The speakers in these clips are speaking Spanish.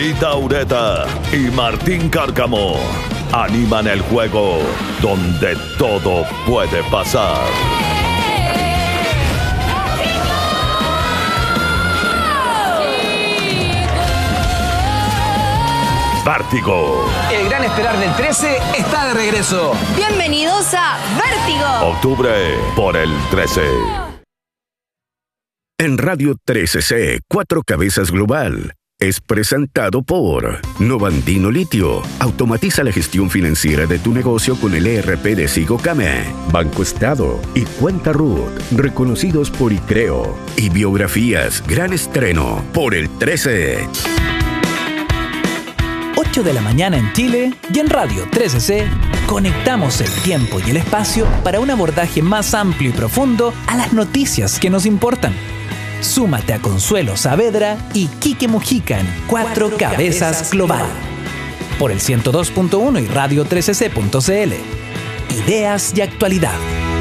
Tita Ureta y Martín Cárcamo animan el juego donde todo puede pasar. Vértigo. El gran esperar del 13 está de regreso. Bienvenidos a Vértigo. Octubre por el 13. En Radio 13C, Cuatro Cabezas Global, es presentado por Novandino Litio. Automatiza la gestión financiera de tu negocio con el ERP de Sigocame. Banco Estado y Cuenta Ruth, reconocidos por ICREO. Y Biografías, gran estreno por el 13. 8 de la mañana en Chile y en Radio 13C conectamos el tiempo y el espacio para un abordaje más amplio y profundo a las noticias que nos importan. Súmate a Consuelo Saavedra y Quique Mujica en Cuatro Cabezas Global. Por el 102.1 y Radio 13C.cl. Ideas y actualidad.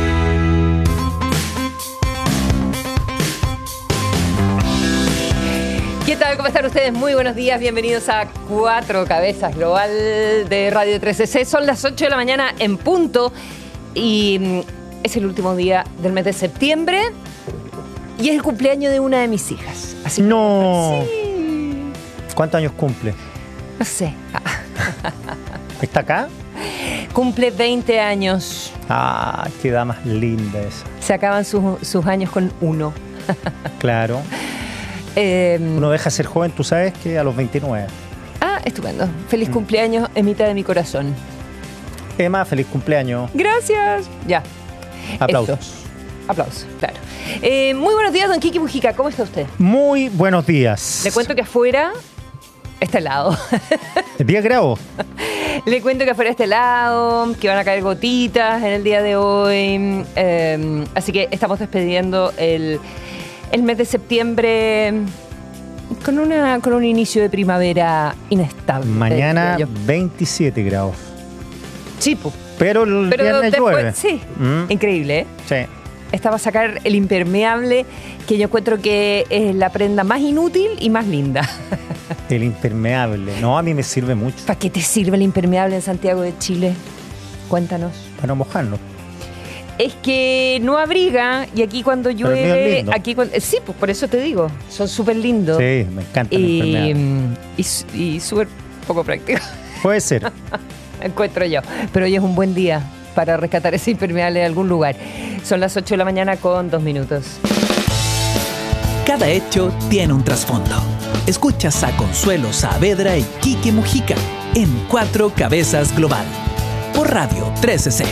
¿Qué tal? ¿Cómo están ustedes? Muy buenos días. Bienvenidos a Cuatro Cabezas Global de Radio 13C. Son las 8 de la mañana en punto y es el último día del mes de septiembre y es el cumpleaños de una de mis hijas. Así No. Sí. ¿Cuántos años cumple? No sé. ¿Está acá? Cumple 20 años. Ah, qué edad más linda esa. Se acaban sus años con uno. Claro. Uno deja de ser joven, tú sabes, que a los 29. Ah, estupendo. Feliz cumpleaños, Emita de mi corazón. Emma, feliz cumpleaños. Gracias. Ya. Aplausos. Esto. Aplausos, claro. Muy buenos días, don Quique Mujica. ¿Cómo está usted? Muy buenos días. Le cuento que afuera está helado. 10 grados. Le cuento que afuera está helado, que van a caer gotitas en el día de hoy. Así que estamos despidiendo el mes de septiembre con un inicio de primavera inestable. Mañana 27 grados. Sí, pues. Pero el viernes llueve. Sí, increíble, ¿eh? Sí. Esta va a sacar el impermeable, que yo encuentro que es la prenda más inútil y más linda. El impermeable. No, a mí me sirve mucho. ¿Para qué te sirve el impermeable en Santiago de Chile? Cuéntanos. Para no mojarnos. Es que no abriga y aquí cuando llueve, sí, pues por eso te digo, son súper lindos. Sí, me encanta el impermeable. Y súper poco práctico. Puede ser. Encuentro yo. Pero hoy es un buen día para rescatar ese impermeable en algún lugar. Son las 8 de la mañana con 2 minutos. Cada hecho tiene un trasfondo. Escuchas a Consuelo Saavedra y Quique Mujica en Cuatro Cabezas Global. Por Radio 13C.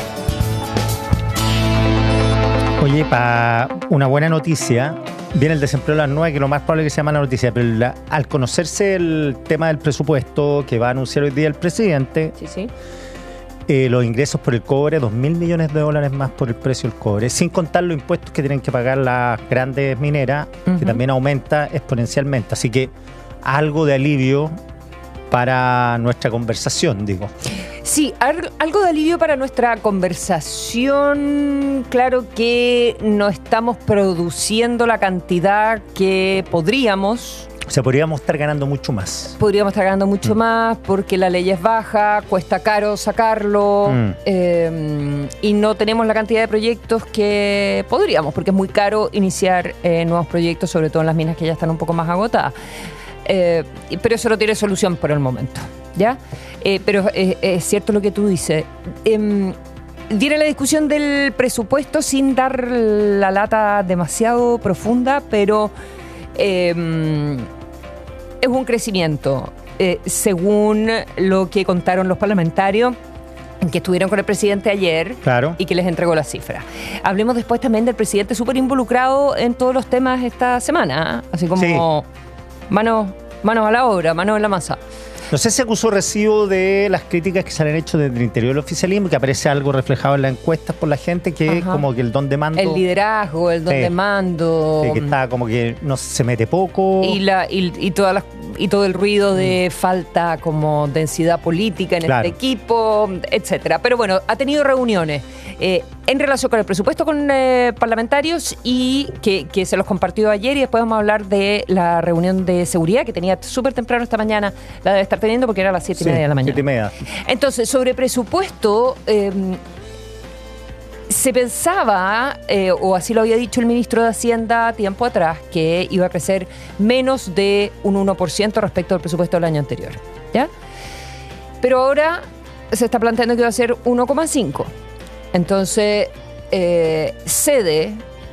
Oye, para una buena noticia, viene el desempleo a las 9, que lo más probable es que sea mala noticia, pero al conocerse el tema del presupuesto que va a anunciar hoy día el presidente, Sí. Los ingresos por el cobre, $2.000 millones más por el precio del cobre, sin contar los impuestos que tienen que pagar las grandes mineras, que también aumenta exponencialmente. Así que algo de alivio para nuestra conversación, digo. Sí, algo de alivio para nuestra conversación. Claro que no estamos produciendo la cantidad que podríamos. O sea, podríamos estar ganando mucho más. Podríamos estar ganando mucho más porque la ley es baja, cuesta caro sacarlo y no tenemos la cantidad de proyectos que podríamos, porque es muy caro iniciar nuevos proyectos, sobre todo en las minas que ya están un poco más agotadas. Pero eso no tiene solución por el momento, ¿ya? Pero es cierto lo que tú dices. Viene la discusión del presupuesto sin dar la lata demasiado profunda, pero es un crecimiento, según lo que contaron los parlamentarios que estuvieron con el presidente ayer. Claro. Y que les entregó la cifra. Hablemos después también del presidente súper involucrado en todos los temas esta semana, ¿eh? Así como Sí. manos a la obra, manos en la masa. No sé si acusó recibo de las críticas que se le han hecho desde el interior del oficialismo, que aparece algo reflejado en las encuestas por la gente, que es como que el don de mando. El liderazgo, el don de mando. Que está como que no se mete poco. Y todo el ruido de falta como densidad política en este equipo, etcétera. Pero bueno, ha tenido reuniones. en relación con el presupuesto con parlamentarios y que se los compartió ayer, y después vamos a hablar de la reunión de seguridad que tenía súper temprano esta mañana, la debe estar teniendo porque era a las 7:30 de la mañana. 7:30. Entonces, sobre presupuesto, se pensaba, o así lo había dicho el ministro de Hacienda tiempo atrás, que iba a crecer menos de un 1% respecto al presupuesto del año anterior, ¿ya? Pero ahora se está planteando que va a ser 1,5%. Entonces, cede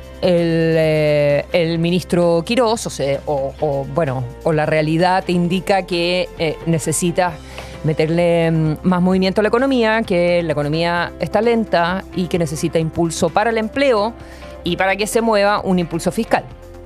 el ministro Quirós, o la realidad te indica que necesitas meterle más movimiento a la economía, que la economía está lenta y que necesita impulso para el empleo y para que se mueva un impulso fiscal.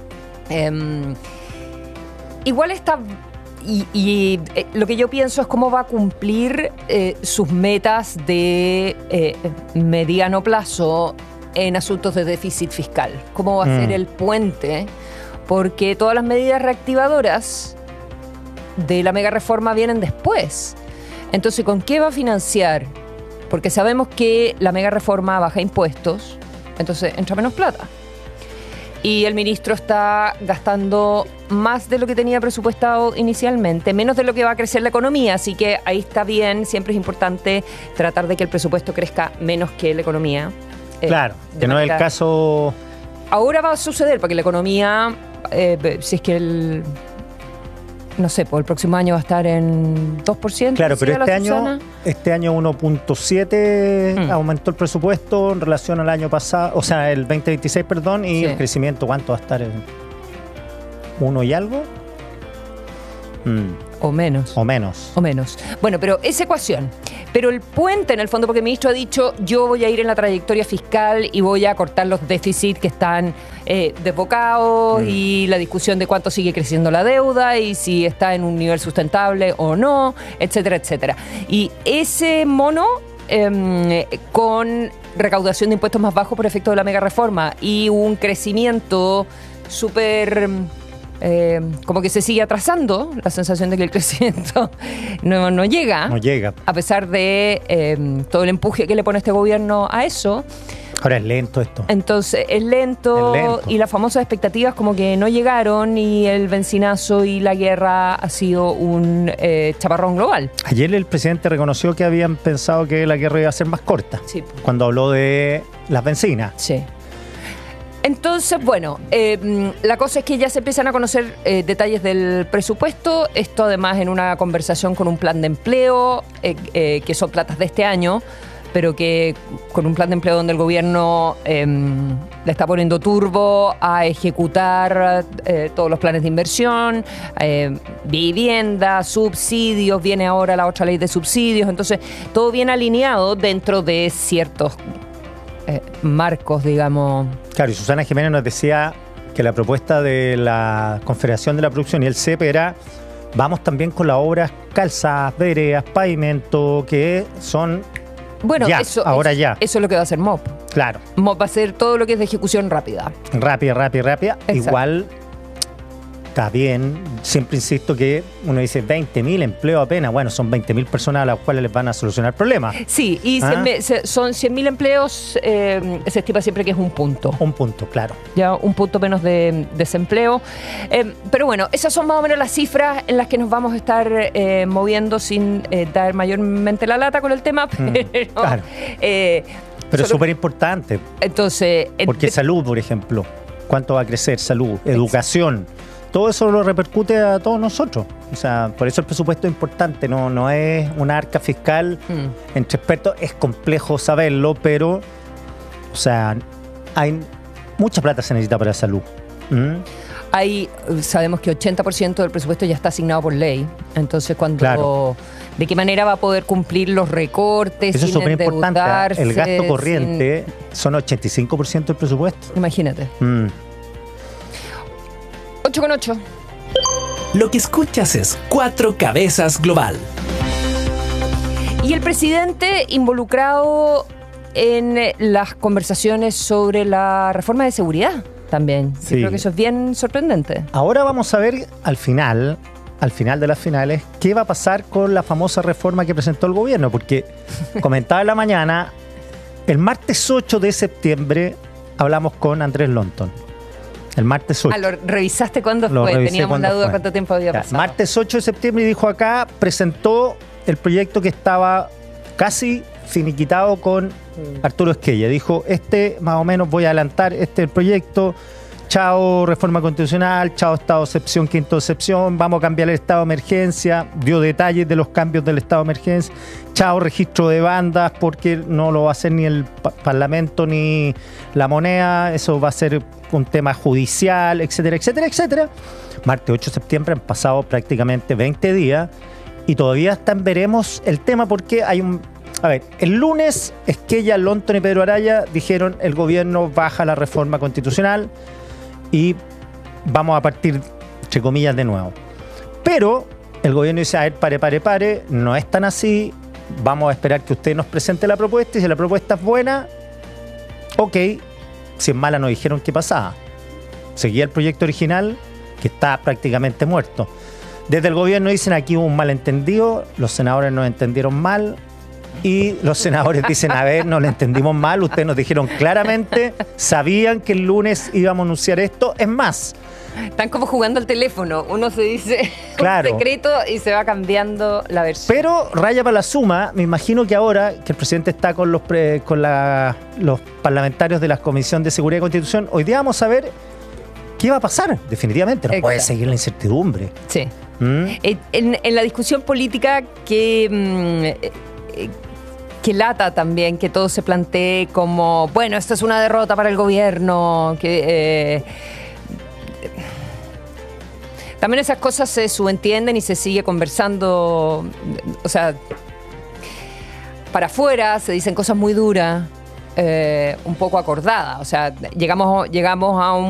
Igual está... Y lo que yo pienso es cómo va a cumplir sus metas de mediano plazo en asuntos de déficit fiscal. Cómo va a ser el puente, porque todas las medidas reactivadoras de la mega reforma vienen después. Entonces, ¿con qué va a financiar? Porque sabemos que la mega reforma baja impuestos, entonces entra menos plata. Y el ministro está gastando más de lo que tenía presupuestado inicialmente, menos de lo que va a crecer la economía, así que ahí está bien, siempre es importante tratar de que el presupuesto crezca menos que la economía. Claro, que no es el caso... Ahora va a suceder, porque la economía, si es que no sé, pues el próximo año va a estar en 2%. Claro, pero este año 1.7 aumentó el presupuesto en relación al año pasado, o sea, el 2026, perdón, y el crecimiento, ¿cuánto va a estar? ¿En 1 y algo? O menos. O menos. Bueno, pero esa ecuación. Pero el puente, en el fondo, porque el ministro ha dicho, yo voy a ir en la trayectoria fiscal y voy a cortar los déficits que están desbocados y la discusión de cuánto sigue creciendo la deuda y si está en un nivel sustentable o no, etcétera, etcétera. Y ese mono, con recaudación de impuestos más bajos por efecto de la mega reforma y un crecimiento súper... como que se sigue atrasando, la sensación de que el crecimiento no llega. No llega. A pesar de todo el empuje que le pone este gobierno a eso. Ahora es lento esto. Entonces, es lento y las famosas expectativas como que no llegaron y el bencinazo y la guerra ha sido un chaparrón global. Ayer el presidente reconoció que habían pensado que la guerra iba a ser más corta. Sí. Cuando habló de las bencinas. Sí. Entonces, bueno, la cosa es que ya se empiezan a conocer detalles del presupuesto. Esto además en una conversación con un plan de empleo, que son platas de este año, pero que con un plan de empleo donde el gobierno le está poniendo turbo a ejecutar todos los planes de inversión, vivienda, subsidios, viene ahora la otra ley de subsidios, entonces todo bien alineado dentro de ciertos marcos, digamos. Claro, y Susana Jiménez nos decía que la propuesta de la Confederación de la Producción y el CEP era, vamos también con las obras calzadas, veredas, pavimento, que son... Bueno, ya, eso es lo que va a hacer MOP. Claro. MOP va a ser todo lo que es de ejecución rápida. Rápida. Exacto. Igual está bien. Siempre insisto que uno dice 20.000 empleos apenas. Bueno, son 20.000 personas a las cuales les van a solucionar problemas. Sí, y son 100.000 empleos, se estima siempre que es un punto. Un punto, claro. Ya un punto menos de desempleo. Pero bueno, esas son más o menos las cifras en las que nos vamos a estar moviendo sin dar mayormente la lata con el tema. Pero, claro. Pero es súper importante. Entonces, porque salud, por ejemplo. ¿Cuánto va a crecer? Salud, educación. Todo eso lo repercute a todos nosotros. O sea, por eso el presupuesto es importante. No es una arca fiscal entre expertos. Es complejo saberlo, pero, o sea, hay mucha plata se necesita para la salud. Sabemos que 80% del presupuesto ya está asignado por ley. Entonces, claro. ¿de qué manera va a poder cumplir los recortes? Eso es súper importante. El gasto corriente son 85% del presupuesto. Imagínate. 8,8. Lo que escuchas es Cuatro Cabezas Global. Y el presidente involucrado en las conversaciones sobre la reforma de seguridad también. Sí. Yo creo que eso es bien sorprendente. Ahora vamos a ver al final de las finales, qué va a pasar con la famosa reforma que presentó el gobierno, porque comentaba en la mañana El martes 8 de septiembre hablamos con Andrés Lonton. El martes 8. ¿Lo revisaste cuándo fue? Teníamos la duda cuánto tiempo había pasado. Martes 8 de septiembre, dijo acá, presentó el proyecto que estaba casi finiquitado con Arturo Esquella. Dijo, más o menos voy a adelantar, el proyecto, chao reforma constitucional, chao estado de excepción, quinto de excepción, vamos a cambiar el estado de emergencia, dio detalles de los cambios del estado de emergencia, chao registro de bandas, porque no lo va a hacer ni el Parlamento ni la moneda, eso va a ser un tema judicial, etcétera, etcétera, etcétera. Martes 8 de septiembre han pasado prácticamente 20 días y todavía veremos el tema porque hay el lunes Esquella, Lonton y Pedro Araya dijeron el gobierno baja la reforma constitucional y vamos a partir, entre comillas, de nuevo. Pero el gobierno dice, a ver, pare, no es tan así, vamos a esperar que usted nos presente la propuesta y si la propuesta es buena, ok, si es mala nos dijeron qué pasaba. Seguía el proyecto original, que está prácticamente muerto. Desde el gobierno dicen, aquí hubo un malentendido, los senadores nos entendieron mal, y los senadores dicen, a ver, no lo entendimos mal, ustedes nos dijeron claramente, sabían que el lunes íbamos a anunciar esto, es más. Están como jugando al teléfono, uno se dice claro, un secreto y se va cambiando la versión. Pero raya para la suma, me imagino que ahora que el presidente está con los parlamentarios de la Comisión de Seguridad y Constitución, hoy día vamos a ver qué va a pasar, definitivamente, no puede seguir la incertidumbre. Sí. En la discusión política que lata también que todo se plantee como, bueno, esto es una derrota para el gobierno, que también esas cosas se subentienden y se sigue conversando, o sea, para afuera se dicen cosas muy duras, un poco acordadas, o sea, llegamos a un